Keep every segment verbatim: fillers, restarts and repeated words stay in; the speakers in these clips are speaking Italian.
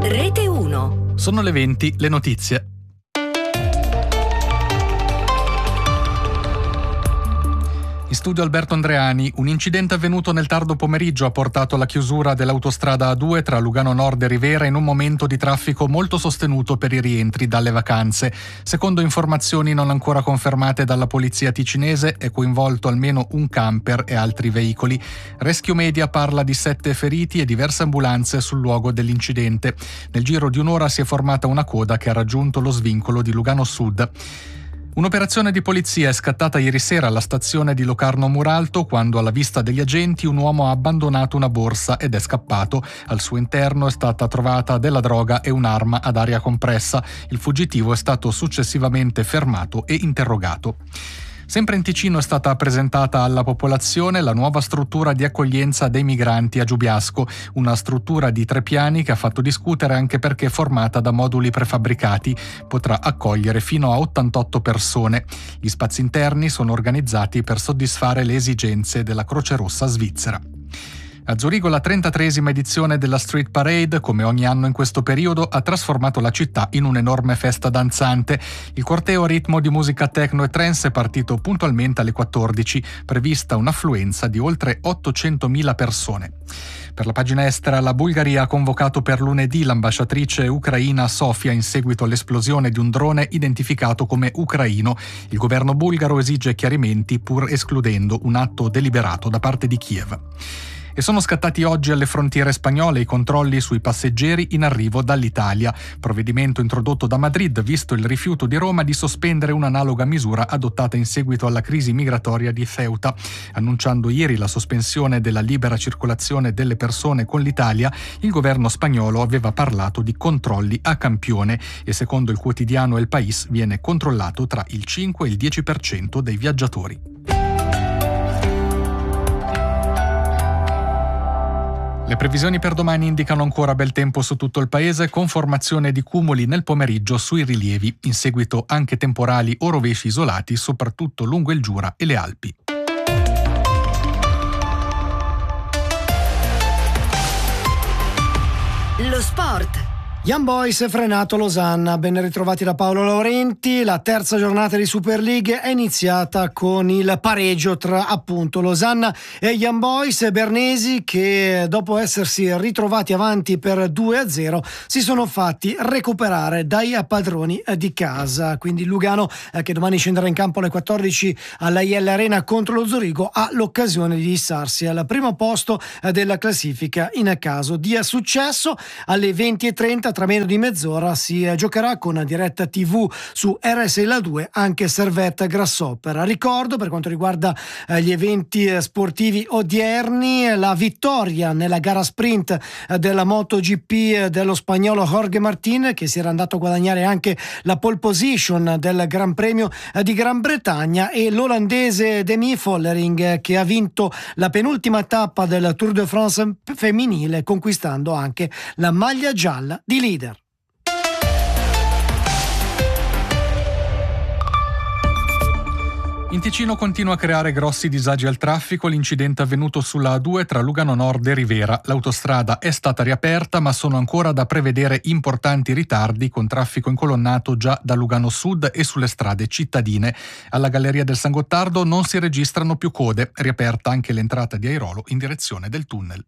Rete uno. Sono le venti, le notizie. In studio Alberto Andreani. Un incidente avvenuto nel tardo pomeriggio ha portato alla chiusura dell'autostrada A due tra Lugano Nord e Rivera in un momento di traffico molto sostenuto per i rientri dalle vacanze. Secondo informazioni non ancora confermate dalla polizia ticinese, è coinvolto almeno un camper e altri veicoli. Rescue Media parla di sette feriti e diverse ambulanze sul luogo dell'incidente. Nel giro di un'ora si è formata una coda che ha raggiunto lo svincolo di Lugano Sud. Un'operazione di polizia è scattata ieri sera alla stazione di Locarno Muralto quando, alla vista degli agenti, un uomo ha abbandonato una borsa ed è scappato. Al suo interno è stata trovata della droga e un'arma ad aria compressa. Il fuggitivo è stato successivamente fermato e interrogato. Sempre in Ticino è stata presentata alla popolazione la nuova struttura di accoglienza dei migranti a Giubiasco, una struttura di tre piani che ha fatto discutere anche perché è formata da moduli prefabbricati. Potrà accogliere fino a ottantotto persone. Gli spazi interni sono organizzati per soddisfare le esigenze della Croce Rossa svizzera. A Zurigo la trentatreesima edizione della Street Parade, come ogni anno in questo periodo, ha trasformato la città in un'enorme festa danzante. Il corteo a ritmo di musica techno e trance è partito puntualmente alle quattordici, prevista un'affluenza di oltre ottocentomila persone. Per la pagina estera, la Bulgaria ha convocato per lunedì l'ambasciatrice ucraina Sofia in seguito all'esplosione di un drone identificato come ucraino. Il governo bulgaro esige chiarimenti pur escludendo un atto deliberato da parte di Kiev. E sono scattati oggi alle frontiere spagnole i controlli sui passeggeri in arrivo dall'Italia. Provvedimento introdotto da Madrid, visto il rifiuto di Roma di sospendere un'analoga misura adottata in seguito alla crisi migratoria di Ceuta. Annunciando ieri la sospensione della libera circolazione delle persone con l'Italia, il governo spagnolo aveva parlato di controlli a campione e, secondo il quotidiano El País, viene controllato tra il cinque e il dieci per cento dei viaggiatori. Le previsioni per domani indicano ancora bel tempo su tutto il paese, con formazione di cumuli nel pomeriggio sui rilievi, in seguito anche temporali o rovesci isolati, soprattutto lungo il Giura e le Alpi. Lo sport. Young Boys frenato Losanna, ben ritrovati da Paolo Laurenti. La terza giornata di Super League è iniziata con il pareggio tra appunto Losanna e Young Boys. Bernesi, che dopo essersi ritrovati avanti per due a zero si sono fatti recuperare dai padroni di casa. Quindi Lugano, eh, che domani scenderà in campo alle quattordici alla I L Arena contro lo Zurigo, ha l'occasione di issarsi al primo posto eh, della classifica in caso di successo. Alle venti e trenta, tra meno di mezz'ora, si giocherà con diretta tivù su R S L due anche Servette Grasshopper. Ricordo, per quanto riguarda eh, gli eventi eh, sportivi odierni, la vittoria nella gara sprint eh, della MotoGP eh, dello spagnolo Jorge Martin, che si era andato a guadagnare anche la pole position del Gran Premio eh, di Gran Bretagna, e l'olandese Demi Vollering, eh, che ha vinto la penultima tappa del Tour de France femminile, conquistando anche la maglia gialla di leader. In Ticino continua a creare grossi disagi al traffico l'incidente avvenuto sulla A due tra Lugano Nord e Rivera. L'autostrada è stata riaperta, ma sono ancora da prevedere importanti ritardi, con traffico incolonnato già da Lugano Sud e sulle strade cittadine. Alla Galleria del San Gottardo non si registrano più code, riaperta anche l'entrata di Airolo in direzione del tunnel.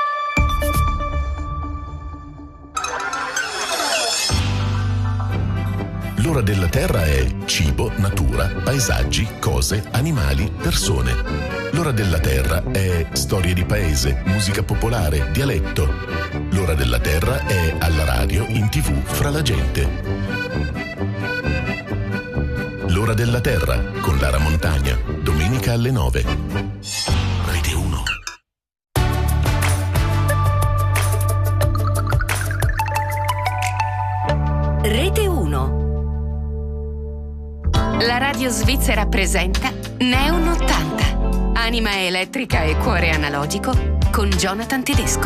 L'ora della terra è cibo, natura, paesaggi, cose, animali, persone. L'ora della terra è storie di paese, musica popolare, dialetto. L'ora della terra è alla radio, in tv, fra la gente. L'ora della terra con Lara Montagna, domenica alle nove. Rete uno. Rete uno. La radio svizzera presenta Neon ottanta, anima elettrica e cuore analogico con Jonathan Tedesco.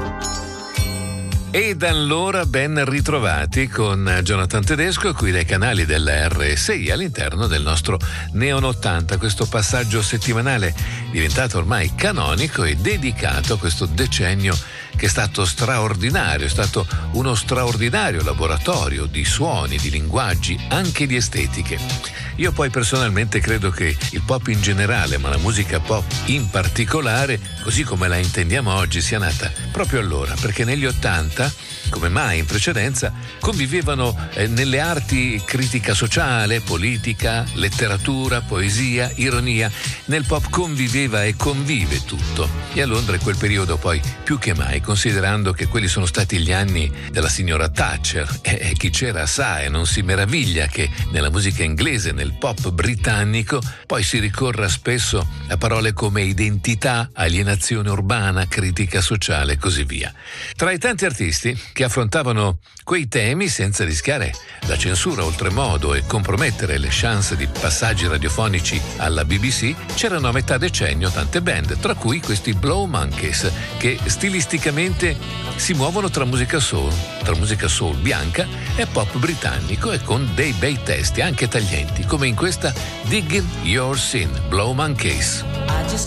Ed allora ben ritrovati con Jonathan Tedesco qui dai canali della R S I all'interno del nostro Neon ottanta, questo passaggio settimanale diventato ormai canonico e dedicato a questo decennio che è stato straordinario, è stato uno straordinario laboratorio di suoni, di linguaggi, anche di estetiche. Io poi personalmente credo che il pop in generale, ma la musica pop in particolare, così come la intendiamo oggi, sia nata proprio allora, perché negli ottanta, come mai in precedenza, convivevano eh, nelle arti critica sociale, politica, letteratura, poesia, ironia. Nel pop conviveva e convive tutto. E a Londra è quel periodo poi più che mai, considerando che quelli sono stati gli anni della signora Thatcher, e, e chi c'era sa e non si meraviglia che nella musica inglese, nel pop britannico, poi si ricorra spesso a parole come identità, alienazione urbana, critica sociale e così via. Tra i tanti artisti che affrontavano quei temi senza rischiare la censura oltremodo e compromettere le chance di passaggi radiofonici alla B B C, c'erano a metà decennio tante band, tra cui questi Blow Monkeys, che stilisticamente si muovono tra musica soul, tra musica soul bianca e pop britannico, e con dei bei testi anche taglienti, come in questa Digging Your Sin, Blow Monkeys.